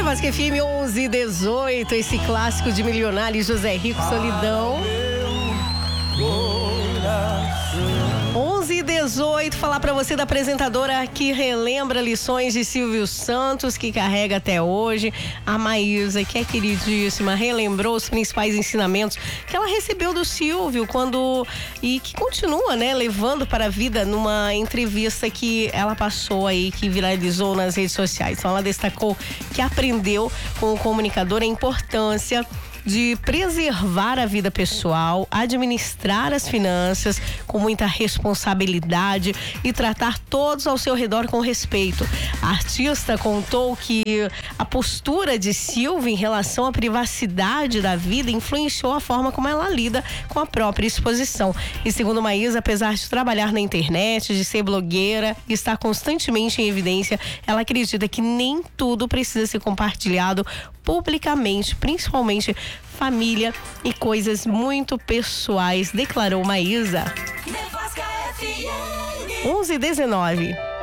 Nevasca FM 11:18, esse clássico de Milionário José Rico, Solidão. 11:18, falar pra você da apresentadora que relembra lições de Silvio Santos, que carrega até hoje. A Maísa, que é queridíssima, relembrou os principais ensinamentos que ela recebeu do Silvio e que continua, né, levando para a vida numa entrevista que ela passou aí, que viralizou nas redes sociais. Então ela destacou que aprendeu com o comunicador a importância de preservar a vida pessoal, administrar as finanças com muita responsabilidade e tratar todos ao seu redor com respeito. A artista contou que a postura de Silvia em relação à privacidade da vida influenciou a forma como ela lida com a própria exposição. E segundo Maísa, apesar de trabalhar na internet, de ser blogueira e estar constantemente em evidência, ela acredita que nem tudo precisa ser compartilhado publicamente, principalmente família e coisas muito pessoais, declarou Maísa. 11:19.